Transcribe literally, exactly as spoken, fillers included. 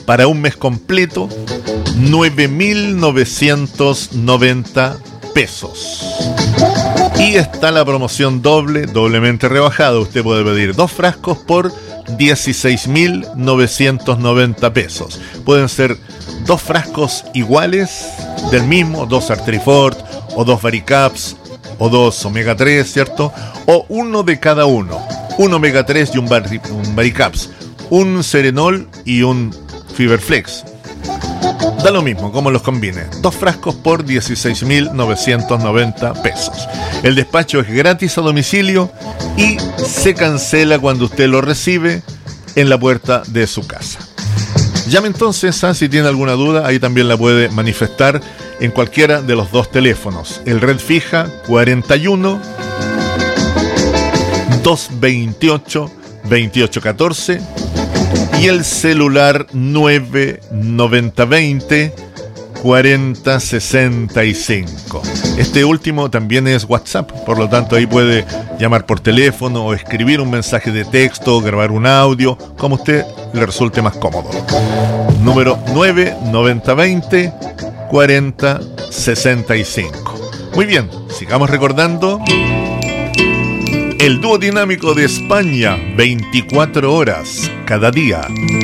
para un mes completo, nueve mil novecientos noventa pesos. Y está la promoción doble, doblemente rebajada. Usted puede pedir dos frascos por dieciséis mil novecientos noventa pesos. Pueden ser dos frascos iguales del mismo, dos Artrifort o dos Varicaps o dos Omega tres, ¿cierto? O uno de cada uno, un Omega tres y un, Vari, un Varicaps, un Serenol y un Fiberflex. Da lo mismo como los combine. Dos frascos por dieciséis mil novecientos noventa pesos. El despacho es gratis a domicilio y se cancela cuando usted lo recibe en la puerta de su casa. Llame entonces, ¿eh? Si tiene alguna duda, ahí también la puede manifestar en cualquiera de los dos teléfonos. El red fija cuarenta y uno, doscientos veintiocho, veintiocho catorce y el celular nueve noventa veinte, cuarenta sesenta y cinco. Este último también es WhatsApp, por lo tanto ahí puede llamar por teléfono o escribir un mensaje de texto, grabar un audio, como a usted le resulte más cómodo. Número nueve noventa veinte, cuarenta sesenta y cinco. Muy bien, sigamos recordando el dúo dinámico de España, veinticuatro horas cada día.